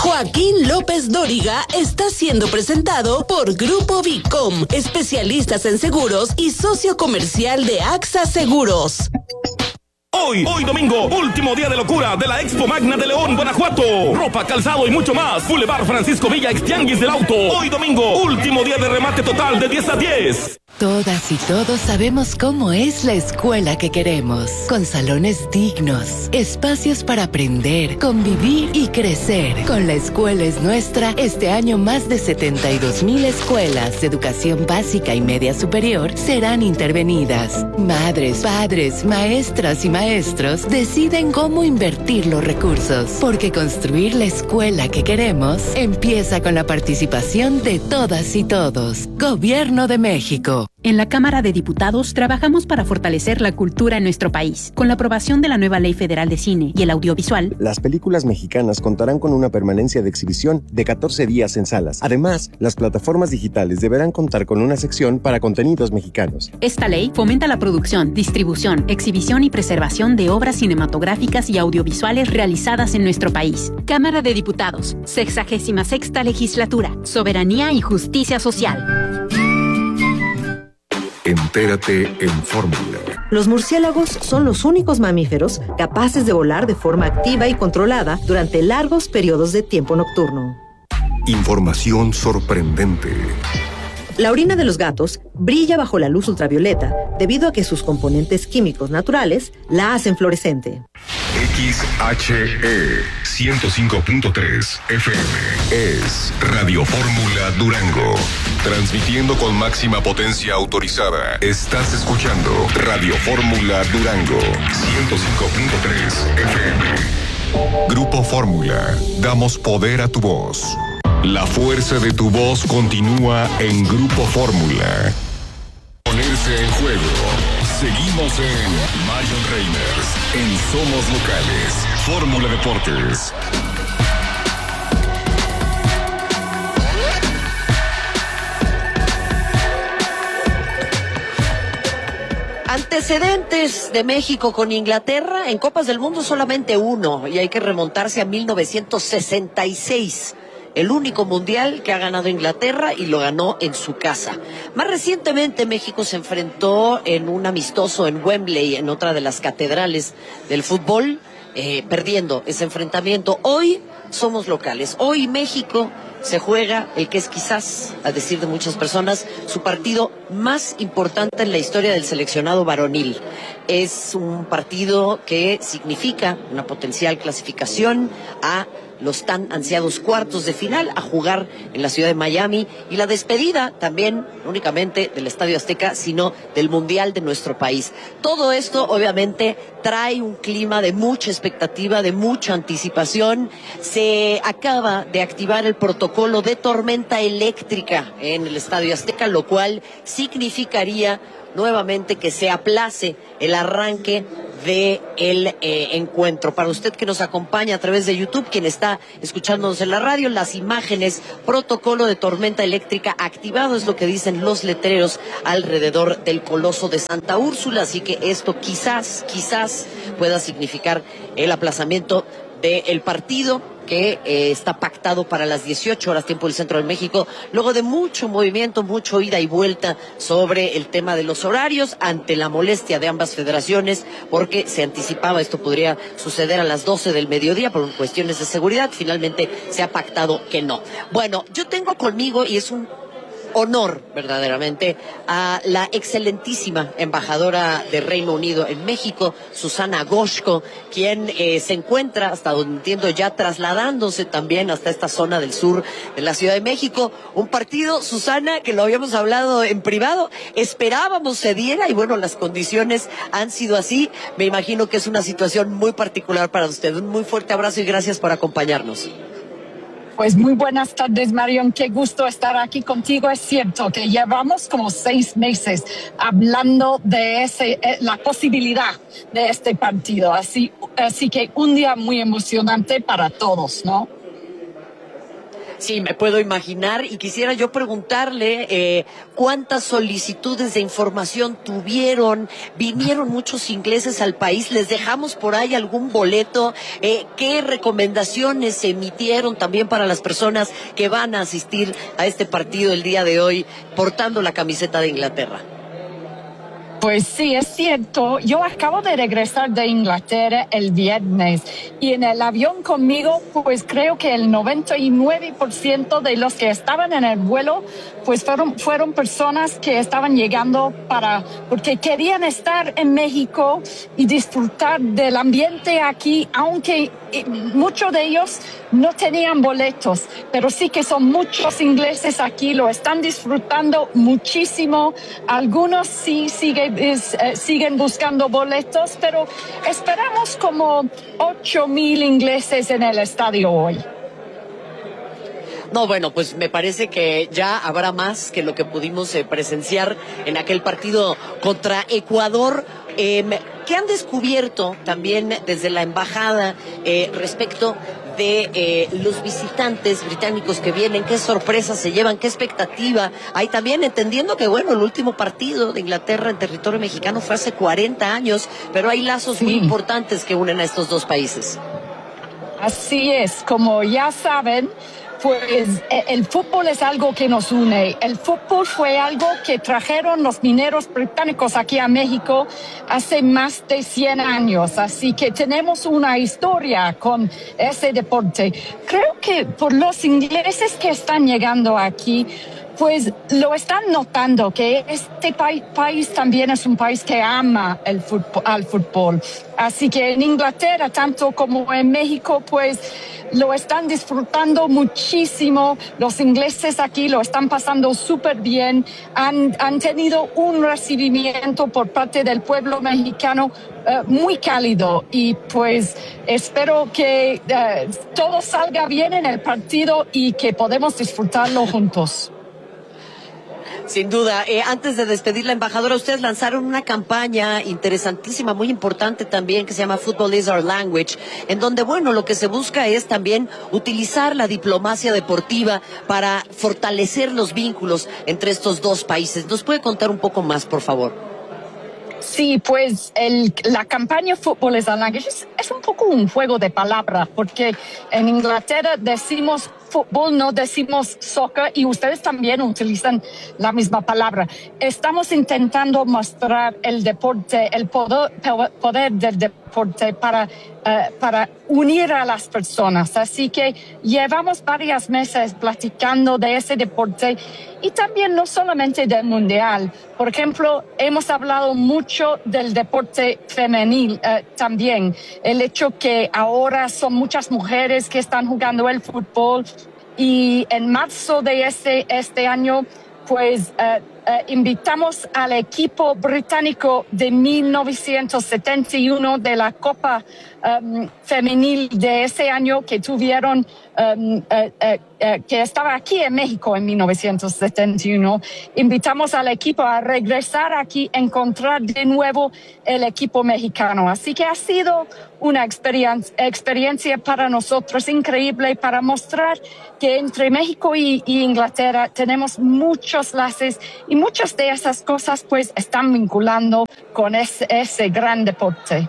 Joaquín López Dóriga está siendo presentado por Grupo Vicom, especialistas en seguros y socio comercial de AXA Seguros. Hoy domingo, último día de locura de la Expo Magna de León, Guanajuato. Ropa, calzado y mucho más. Boulevard Francisco Villa, Extianguis del Auto. Hoy domingo, último día de remate total de 10 a 10. Todas y todos sabemos cómo es la escuela que queremos, con salones dignos, espacios para aprender, convivir y crecer. Con La Escuela es Nuestra, este año más de 72,000 escuelas de educación básica y media superior serán intervenidas. Madres, padres, maestras y maestros deciden cómo invertir los recursos, porque construir la escuela que queremos empieza con la participación de todas y todos. Gobierno de México. En la Cámara de Diputados trabajamos para fortalecer la cultura en nuestro país. Con la aprobación de la nueva Ley Federal de Cine y el Audiovisual, las películas mexicanas contarán con una permanencia de exhibición de 14 días en salas. Además, las plataformas digitales deberán contar con una sección para contenidos mexicanos. Esta ley fomenta la producción, distribución, exhibición y preservación de obras cinematográficas y audiovisuales realizadas en nuestro país. Cámara de Diputados, 66ª Legislatura, Soberanía y Justicia Social. Entérate en Fórmula. Los murciélagos son los únicos mamíferos capaces de volar de forma activa y controlada durante largos periodos de tiempo nocturno. Información sorprendente. La orina de los gatos brilla bajo la luz ultravioleta debido a que sus componentes químicos naturales la hacen fluorescente. XHE 105.3 FM es Radio Fórmula Durango. Transmitiendo con máxima potencia autorizada. Estás escuchando Radio Fórmula Durango 105.3 FM. Grupo Fórmula. Damos poder a tu voz. La fuerza de tu voz continúa en Grupo Fórmula. Ponerse en juego. Seguimos en Marion Reimers, en Somos Locales, Fórmula Deportes. Antecedentes de México con Inglaterra, en Copas del Mundo solamente uno, y hay que remontarse a 1966. El único mundial que ha ganado Inglaterra y lo ganó en su casa. Más recientemente México se enfrentó en un amistoso en Wembley, en otra de las catedrales del fútbol, perdiendo ese enfrentamiento. Hoy somos locales. Hoy México se juega el que es quizás, a decir de muchas personas, su partido más importante en la historia del seleccionado varonil. Es un partido que significa una potencial clasificación a los tan ansiados cuartos de final, a jugar en la ciudad de Miami, y la despedida también, no únicamente del Estadio Azteca, sino del Mundial de nuestro país. Todo esto, obviamente, trae un clima de mucha expectativa, de mucha anticipación. Se acaba de activar el protocolo de tormenta eléctrica en el Estadio Azteca, lo cual significaría nuevamente que se aplace el arranque de el encuentro. Para usted que nos acompaña a través de YouTube, quien está escuchándonos en la radio, las imágenes, protocolo de tormenta eléctrica activado, es lo que dicen los letreros alrededor del Coloso de Santa Úrsula, así que esto quizás pueda significar el aplazamiento del partido que está pactado para las 18 horas tiempo del centro de México, luego de mucho movimiento, mucho ida y vuelta sobre el tema de los horarios, ante la molestia de ambas federaciones, porque se anticipaba esto podría suceder a las 12 del mediodía por cuestiones de seguridad. Finalmente se ha pactado que no. Bueno, yo tengo conmigo, y es un honor verdaderamente, a la excelentísima embajadora de Reino Unido en México, Susana Goshko, quien se encuentra, hasta donde entiendo, ya trasladándose también hasta esta zona del sur de la Ciudad de México. Un partido, Susana, que lo habíamos hablado en privado, esperábamos se diera, y bueno, las condiciones han sido así. Me imagino que es una situación muy particular para usted. Un muy fuerte abrazo y gracias por acompañarnos. Pues muy buenas tardes, Marion. Qué gusto estar aquí contigo. Es cierto que llevamos como 6 meses hablando de la posibilidad de este partido. Así que un día muy emocionante para todos, ¿no? Sí, me puedo imaginar y quisiera yo preguntarle cuántas solicitudes de información tuvieron, vinieron muchos ingleses al país, les dejamos por ahí algún boleto, qué recomendaciones se emitieron también para las personas que van a asistir a este partido el día de hoy portando la camiseta de Inglaterra. Pues sí, es cierto. Yo acabo de regresar de Inglaterra el viernes y en el avión conmigo, pues creo que el 99% de los que estaban en el vuelo, pues fueron personas que estaban llegando porque querían estar en México y disfrutar del ambiente aquí, aunque muchos de ellos no tenían boletos, pero sí que son muchos ingleses aquí, lo están disfrutando muchísimo. Algunos sí siguen buscando boletos, pero esperamos como 8,000 ingleses en el estadio hoy. No, bueno, pues me parece que ya habrá más que lo que pudimos presenciar en aquel partido contra Ecuador. ¿Qué han descubierto también desde la embajada respecto de los visitantes británicos que vienen? ¿Qué sorpresas se llevan? ¿Qué expectativa hay también? Entendiendo que, bueno, el último partido de Inglaterra en territorio mexicano fue hace 40 años, pero hay lazos muy importantes que unen a estos dos países. Así es, como ya saben, pues el fútbol es algo que nos une. El fútbol fue algo que trajeron los mineros británicos aquí a México hace más de 100 años. Así que tenemos una historia con ese deporte. Creo que por los ingleses que están llegando aquí, pues lo están notando que este país también es un país que ama al fútbol. Así que en Inglaterra, tanto como en México, pues lo están disfrutando muchísimo. Los ingleses aquí lo están pasando súper bien. Han tenido un recibimiento por parte del pueblo mexicano muy cálido y pues espero que todo salga bien en el partido y que podamos disfrutarlo juntos. Sin duda. Antes de despedir la embajadora, ustedes lanzaron una campaña interesantísima, muy importante también, que se llama Football is Our Language, en donde, bueno, lo que se busca es también utilizar la diplomacia deportiva para fortalecer los vínculos entre estos dos países. ¿Nos puede contar un poco más, por favor? Sí, pues la campaña Football is Our Language es un poco un juego de palabras, porque en Inglaterra decimos fútbol, no decimos soccer, y ustedes también utilizan la misma palabra. Estamos intentando mostrar el deporte, el poder del deporte para unir a las personas. Así que llevamos varios meses platicando de ese deporte y también no solamente del mundial. Por ejemplo, hemos hablado mucho del deporte femenil también. El hecho que ahora son muchas mujeres que están jugando el fútbol. Y en marzo de este año, pues invitamos al equipo británico de 1971 de la Copa Femenil de ese año que tuvieron, que estaba aquí en México en 1971. Invitamos al equipo a regresar aquí, encontrar de nuevo el equipo mexicano. Así que ha sido una experiencia para nosotros increíble para mostrar que entre México y Inglaterra tenemos muchos lazos y muchas de esas cosas pues están vinculando con ese gran deporte.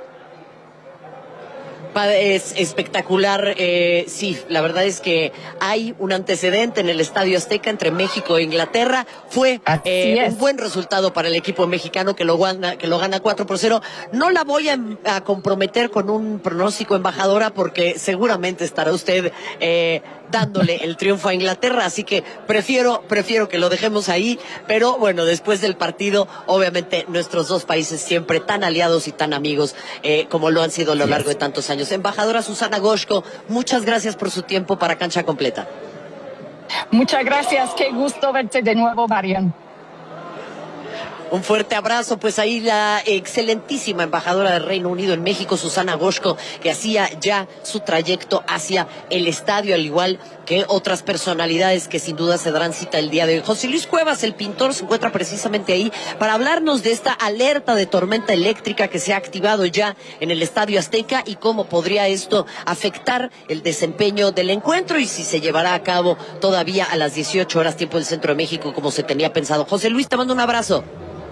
Es espectacular, sí, la verdad es que hay un antecedente en el Estadio Azteca entre México e Inglaterra. Fue un buen resultado para el equipo mexicano que lo gana 4-0. No la voy a comprometer con un pronóstico, embajadora, porque seguramente estará usted dándole el triunfo a Inglaterra, así que prefiero que lo dejemos ahí, pero bueno, después del partido, obviamente nuestros dos países siempre tan aliados y tan amigos como lo han sido a lo largo de tantos años. Embajadora Susana Goshko, muchas gracias por su tiempo para Cancha Completa. Muchas gracias, qué gusto verte de nuevo, Marian. Un fuerte abrazo, pues ahí la excelentísima embajadora del Reino Unido en México, Susana Goshko, que hacía ya su trayecto hacia el estadio, al igual que otras personalidades que sin duda se darán cita el día de hoy. José Luis Cuevas, el pintor, se encuentra precisamente ahí para hablarnos de esta alerta de tormenta eléctrica que se ha activado ya en el Estadio Azteca y cómo podría esto afectar el desempeño del encuentro y si se llevará a cabo todavía a las 18 horas tiempo del Centro de México como se tenía pensado. José Luis, te mando un abrazo.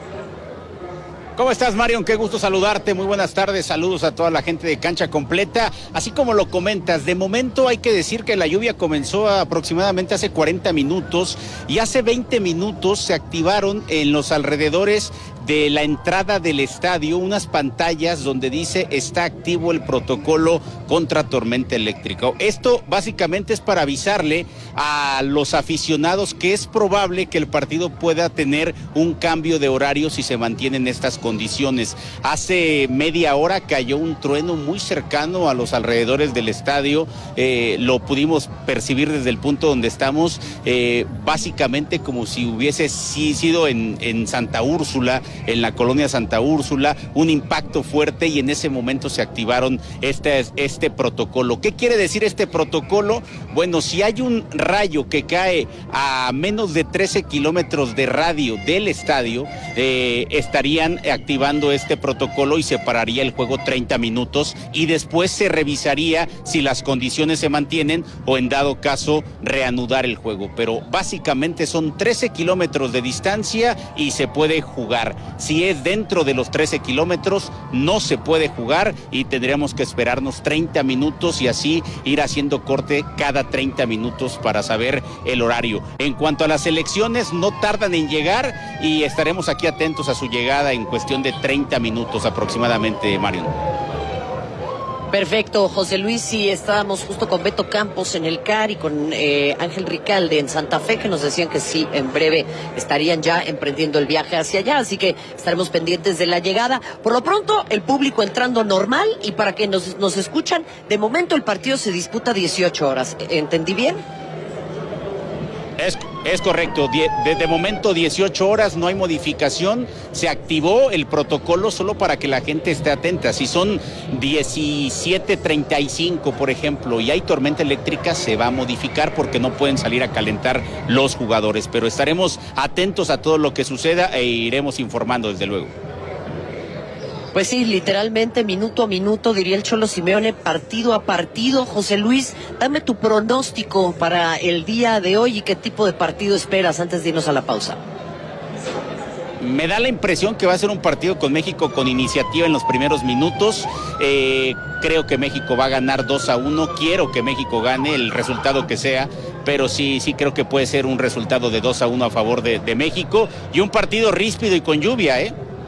¿Cómo estás, Marion? Qué gusto saludarte. Muy buenas tardes. Saludos a toda la gente de Cancha Completa. Así como lo comentas, de momento hay que decir que la lluvia comenzó aproximadamente hace 40 minutos y hace 20 minutos se activaron en los alrededores de la entrada del estadio unas pantallas donde dice está activo el protocolo contra tormenta eléctrica. Esto básicamente es para avisarle a los aficionados que es probable que el partido pueda tener un cambio de horario si se mantienen estas condiciones. Hace media hora cayó un trueno muy cercano a los alrededores del estadio, lo pudimos percibir desde el punto donde estamos, básicamente como si hubiese sido en Santa Úrsula, en la colonia Santa Úrsula, un impacto fuerte y en ese momento se activaron este protocolo. ¿Qué quiere decir este protocolo? Bueno, si hay un rayo que cae a menos de 13 kilómetros de radio del estadio, estarían activando este protocolo y se pararía el juego 30 minutos y después se revisaría si las condiciones se mantienen o en dado caso reanudar el juego. Pero básicamente son 13 kilómetros de distancia y se puede jugar. Si es dentro de los 13 kilómetros, no se puede jugar y tendríamos que esperarnos 30 minutos y así ir haciendo corte cada 30 minutos para saber el horario. En cuanto a las elecciones, no tardan en llegar y estaremos aquí atentos a su llegada en cuestión de 30 minutos aproximadamente, Marion. Perfecto, José Luis, sí, estábamos justo con Beto Campos en el CAR y con Ángel Ricalde en Santa Fe, que nos decían que sí, en breve estarían ya emprendiendo el viaje hacia allá, así que estaremos pendientes de la llegada. Por lo pronto, el público entrando normal y para que nos escuchan, de momento el partido se disputa 18 horas. ¿Entendí bien? Es correcto, de momento 18 horas, no hay modificación, se activó el protocolo solo para que la gente esté atenta. Si son 17:35, por ejemplo, y hay tormenta eléctrica, se va a modificar porque no pueden salir a calentar los jugadores, pero estaremos atentos a todo lo que suceda e iremos informando desde luego. Pues sí, literalmente minuto a minuto, diría el Cholo Simeone, partido a partido. José Luis, dame tu pronóstico para el día de hoy y qué tipo de partido esperas antes de irnos a la pausa. Me da la impresión que va a ser un partido con México con iniciativa en los primeros minutos. Creo que México va a ganar 2-1. Quiero que México gane el resultado que sea, pero sí creo que puede ser un resultado de 2-1 a favor de México y un partido ríspido y con lluvia,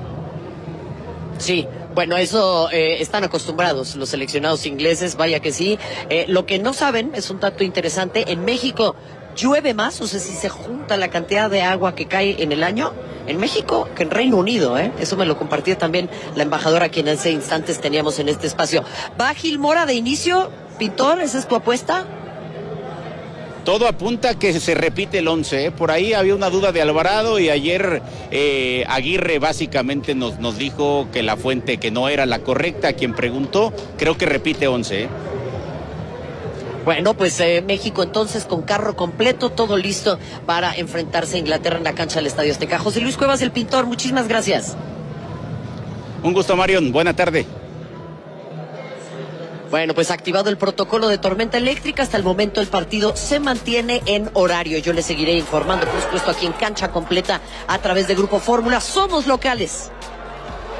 Sí, bueno, eso están acostumbrados los seleccionados ingleses, vaya que sí. Lo que no saben, es un dato interesante, en México llueve más, o sea, si se junta la cantidad de agua que cae en el año, en México que en Reino Unido, Eso me lo compartió también la embajadora, quien hace instantes teníamos en este espacio. ¿Va Gil Mora de inicio, pintor? ¿Esa es tu apuesta? Todo apunta que se repite el 11, Por ahí había una duda de Alvarado y ayer Aguirre básicamente nos dijo que la fuente que no era la correcta, quien preguntó, creo que repite 11, Bueno, pues México entonces con carro completo, todo listo para enfrentarse a Inglaterra en la cancha del Estadio Azteca. José Luis Cuevas, el pintor, muchísimas gracias. Un gusto, Marion, buena tarde. Bueno, pues activado el protocolo de tormenta eléctrica, hasta el momento el partido se mantiene en horario. Yo les seguiré informando, por supuesto, aquí en Cancha Completa a través de Grupo Fórmula. Somos locales.